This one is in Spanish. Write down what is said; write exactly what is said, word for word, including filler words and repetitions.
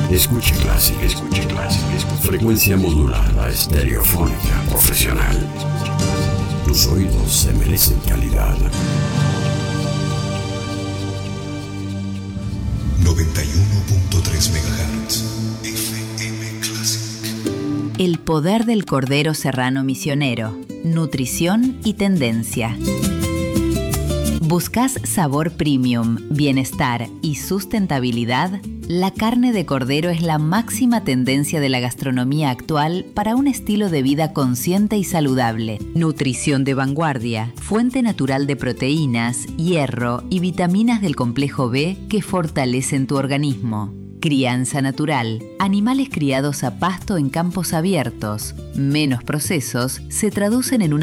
Escuche Classic, escuche Classic, escuche. Frecuencia modulada, estereofónica, profesional. Tus oídos se merecen calidad. noventa y uno punto tres megahertz. F M Classic. El poder del cordero serrano misionero. Nutrición y tendencia. ¿Buscas sabor premium, bienestar y sustentabilidad? La carne de cordero es la máxima tendencia de la gastronomía actual para un estilo de vida consciente y saludable. Nutrición de vanguardia, fuente natural de proteínas, hierro y vitaminas del complejo B que fortalecen tu organismo. Crianza natural, animales criados a pasto en campos abiertos, menos procesos, se traducen en una